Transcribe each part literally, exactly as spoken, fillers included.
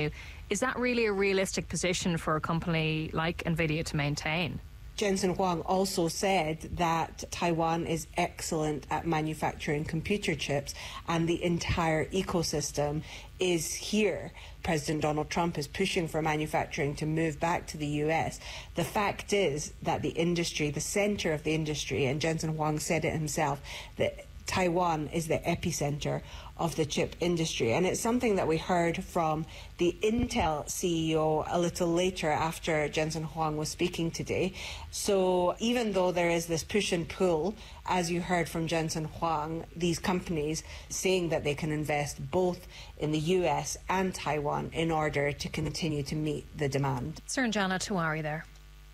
you. Is that really a realistic position for a company like NVIDIA to maintain? Jensen Huang also said that Taiwan is excellent at manufacturing computer chips and the entire ecosystem is here. President Donald Trump is pushing for manufacturing to move back to the U S. The fact is that the industry, the center of the industry, and Jensen Huang said it himself, that Taiwan is the epicenter of the chip industry. And it's something that we heard from the Intel C E O a little later after Jensen Huang was speaking today. So even though there is this push and pull, as you heard from Jensen Huang, these companies saying that they can invest both in the U S and Taiwan in order to continue to meet the demand. Suranjana Tiwari there.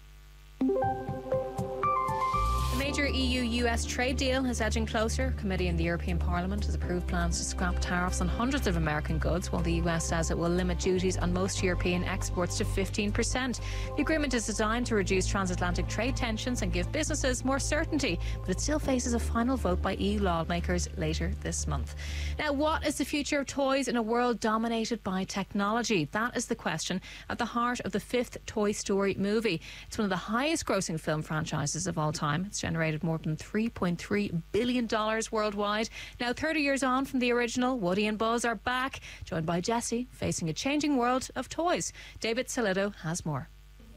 Major E U U S trade deal is edging closer. A committee in the European Parliament has approved plans to scrap tariffs on hundreds of American goods, while the U S says it will limit duties on most European exports to fifteen percent. The agreement is designed to reduce transatlantic trade tensions and give businesses more certainty, but it still faces a final vote by E U lawmakers later this month. Now, what is the future of toys in a world dominated by technology? That is the question at the heart of the fifth Toy Story movie. It's one of the highest grossing film franchises of all time. It's generated more than three point three billion dollars worldwide. Now, thirty years on from the original, Woody and Buzz are back, joined by Jessie, facing a changing world of toys. David Salido has more.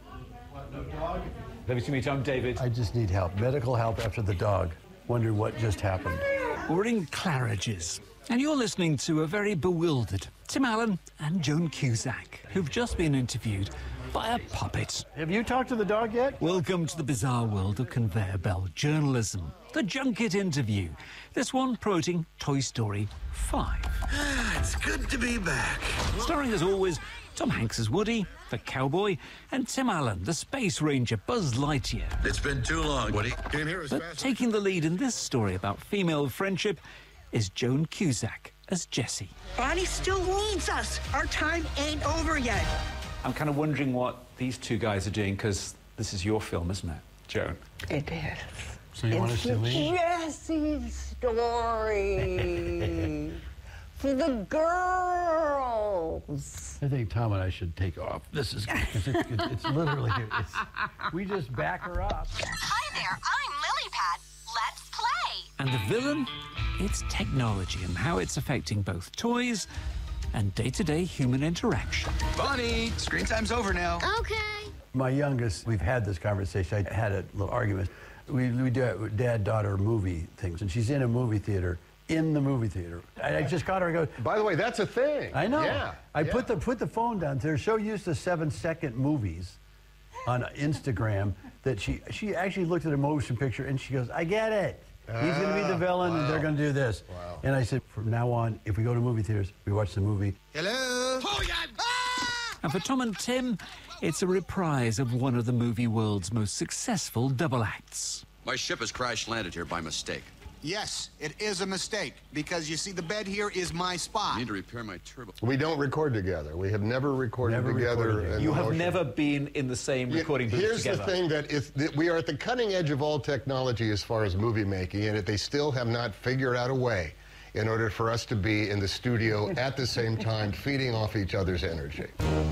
Lovely to meet you. I'm David. I just need help. Medical help after the dog. Wonder what just happened. We're in Claridge's, and you're listening to a very bewildered Tim Allen and Joan Cusack, who've just been interviewed by a puppet. Have you talked to the dog yet? Welcome to the bizarre world of conveyor belt journalism. The Junket Interview. This one promoting Toy Story five. It's good to be back. Starring, as always, Tom Hanks as Woody, the cowboy, and Tim Allen, the space ranger, Buzz Lightyear. It's been too long, Woody. Came here as But fast taking the lead in this story about female friendship is Joan Cusack as Jessie. Bonnie still needs us. Our time ain't over yet. I'm kind of wondering what these two guys are doing, because this is your film, isn't it, Joan? It is. So you want to see me? Jesse's story. For the girls. I think Tom and I should take off. This is it's, it's, it's literally it's, we just back her up. Hi there, I'm Lilypad. Let's play. And the villain? It's technology and how it's affecting both toys and day-to-day human interaction. Bonnie, screen time's over now. Okay. My youngest, we've had this conversation. I had a little argument. We, we do dad-daughter movie things, and she's in a movie theater, in the movie theater. I, I just caught her and go, by the way, that's a thing. I know. Yeah. I yeah. put the put the phone down. They're so used to seven-second movies on Instagram that she, she actually looked at a motion picture, and she goes, I get it. He's going to be the villain, wow. and they're going to do this. Wow. And I said, from now on, if we go to movie theaters, we watch the movie. Hello? Oh, yeah. Ah! And for Tom and Tim, it's a reprise of one of the movie world's most successful double acts. My ship has crash-landed here by mistake. Yes, it is a mistake, because you see, the bed here is my spot. I need to repair my turbo. We don't record together. We have never recorded Never together. recorded in You have motion. never been in the same recording booth Here's together. the thing that is that we are at the cutting edge of all technology as far as movie making, and that they still have not figured out a way in order for us to be in the studio at the same time, feeding off each other's energy.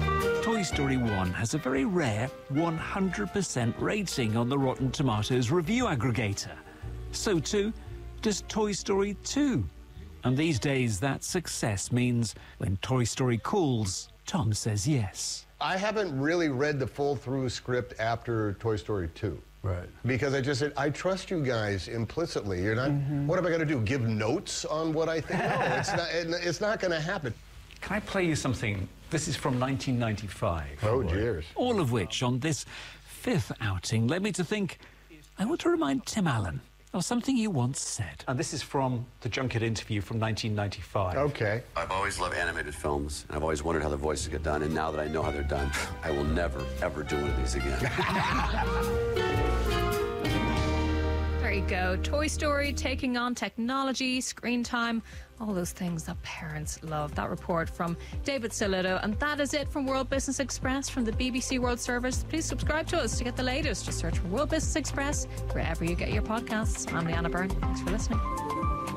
Toy Story one has a very rare one hundred percent rating on the Rotten Tomatoes review aggregator. So too does Toy Story two. And these days, that success means when Toy Story calls, Tom says yes. I haven't really read the full through script after Toy Story two. Right. Because I just said, I trust you guys implicitly. You're not, mm-hmm. What am I going to do? Give notes on what I think? No, it's not, it's not going to happen. Can I play you something? This is from nineteen ninety-five. Oh, dears. All of which, on this fifth outing, led me to think, I want to remind Tim Allen of something you once said. And this is from the Junket Interview from nineteen ninety-five. Okay. I've always loved animated films, and I've always wondered how the voices get done, and now that I know how they're done, I will never, ever do one of these again. There you go. Toy Story taking on technology, screen time, all those things that parents love. That report from David Salido. And that is it from World Business Express from the B B C World Service. Please subscribe to us to get the latest. Just search for World Business Express wherever you get your podcasts. I'm Leanna Byrne. Thanks for listening.